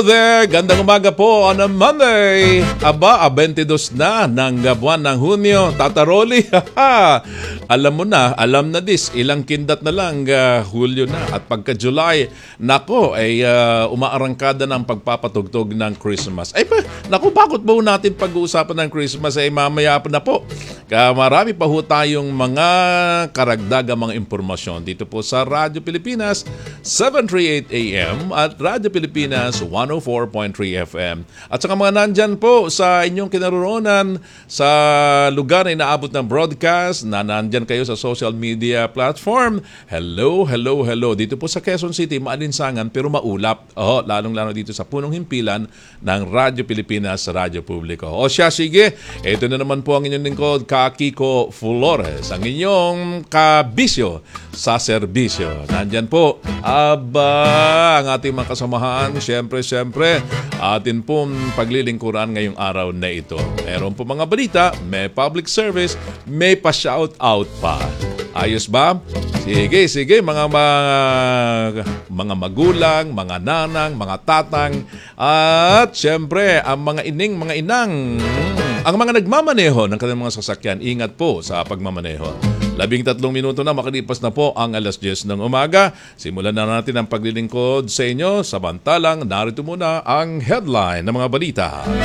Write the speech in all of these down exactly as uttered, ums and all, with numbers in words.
There, gandang umaga po on a Monday. Aba, twenty-two na ng buwan ng Hunyo. Tata Rolly, alam mo na, alam na this, ilang kindat na lang, uh, Hulyo na. At pagka July, nako, ay uh, umaarangkada ng pagpapatugtog ng Christmas. Ay pa, nako, bakit ba natin pag-uusapan ng Christmas ay mamaya pa na po? Kaya marami pa ho tayong mga karagdagang mga impormasyon dito po sa Radyo Pilipinas seven thirty-eight A M at Radyo Pilipinas one oh four point three F M. At saka mga nandyan po sa inyong kinaroroonan sa lugar na inaabot ng broadcast, na nandyan kayo sa social media platform. Hello, hello, hello. Dito po sa Quezon City, maalinsangan pero maulap. Oh, lalong-lalo dito sa punong himpilan ng Radyo Pilipinas sa Radyo Publiko. O siya, sige. Ito na naman po ang inyong lingkod, Kiko Flores, ang inyong kabisyo sa serbisyo. Nandyan po, aba, ang ating mga kasamahan, syempre, syempre, atin pong paglilingkuran ngayong araw na ito. Meron po mga balita, may public service, may pa-shout out pa. Ayos ba? Sige, sige, mga, mga, mga magulang, mga nanang, mga tatang, at syempre, ang mga ining, mga inang, ang mga nagmamaneho ng kanilang mga sasakyan, ingat po sa pagmamaneho. Labing tatlong minuto na, makalipas na po ang alas diyes ng umaga. Simulan na natin ang paglilingkod sa inyo. Samantalang, narito muna ang headline ng mga balita.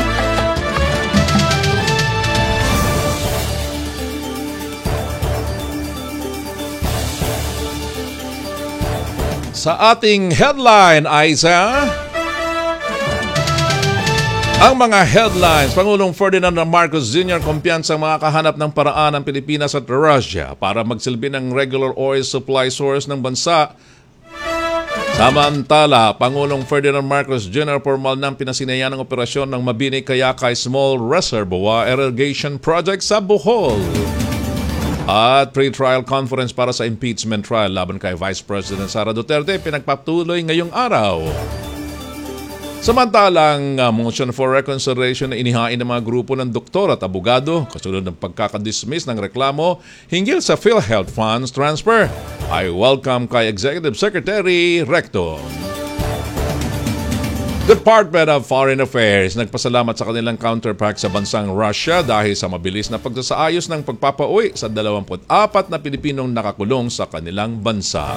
Sa ating headline ay sa... Ang mga headlines, Pangulong Ferdinand Marcos Junior kumpiyansang makakahanap ng paraan ng Pilipinas at Russia para magsilbi ng regular oil supply source ng bansa. Samantala, Pangulong Ferdinand Marcos Junior formal ng pinasinayan ng operasyon ng Mabini Kayakay Small Reservoir Irrigation Project sa Bohol. At pre-trial conference para sa impeachment trial laban kay Vice President Sara Duterte pinagpatuloy ngayong araw. Samantalang uh, motion for reconsideration na inihain ng mga grupo ng doktor at abogado kasunod ng pagkakadismiss ng reklamo hinggil sa PhilHealth funds transfer ay welcome kay Executive Secretary Recto. Department of Foreign Affairs nagpasalamat sa kanilang counterpart sa bansang Russia dahil sa mabilis na pagsasaayos ng pagpapauwi sa dalawampu't apat na Pilipinong nakakulong sa kanilang bansa.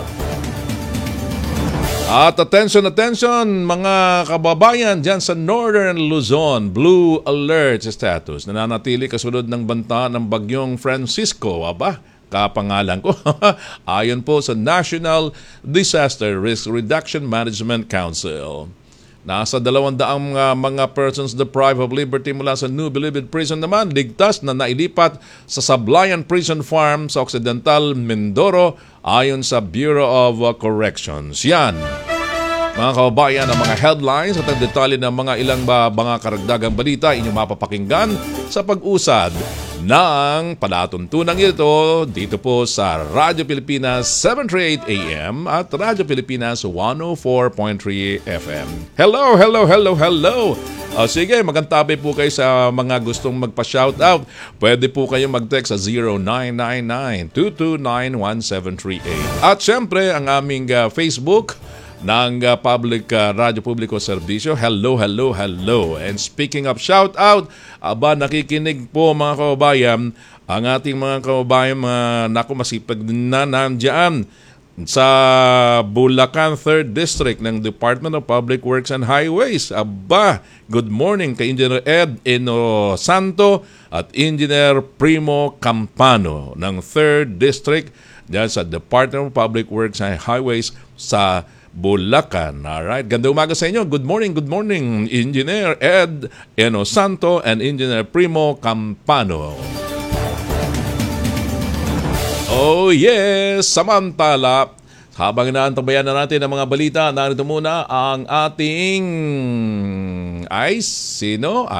At attention, attention, mga kababayan dyan sa Northern Luzon, Blue Alert status. Nananatili kasunod ng banta ng bagyong Francisco. Aba, kapangalan ko. Ayon po sa National Disaster Risk Reduction Management Council. Nasa dalawang daang uh, mga persons deprived of liberty mula sa New Bilibid Prison naman, ligtas na nailipat sa Sablayan Prison Farm sa Occidental Mindoro ayon sa Bureau of uh, Corrections. Yan, mga kababayan, ang mga headlines at ang detalye ng mga ilang ba, mga karagdagang balita inyong mapapakinggan sa pag-usad ng palatuntunang ito dito po sa Radyo Pilipinas seven thirty-eight A M at Radyo Pilipinas one oh four point three F M. Hello, hello, hello, hello! O sige, magantabi po kayo sa mga gustong magpa-shoutout. Pwede po kayo mag-text sa zero nine nine nine two two nine one seven three eight. At syempre, ang aming uh, Facebook ng uh, Public uh, Radyo Publiko Serbisyo. Hello, hello, hello. And speaking of shout out, aba, nakikinig po mga kababayan, ang ating mga kababayan, mga naku, masipag na nandyan sa Bulacan third District ng Department of Public Works and Highways. Aba, good morning kay Engineer Ed Eno Santo at Engineer Primo Campano ng third District dyan sa Department of Public Works and Highways sa Bulacan. Alright, ganda umaga sa inyo. Good morning, good morning, Engineer Ed Eno Santo and Engineer Primo Campano. Oh yes! Samantala, habang inaantabayan na natin ang mga balita, narito muna ang ating ay sino?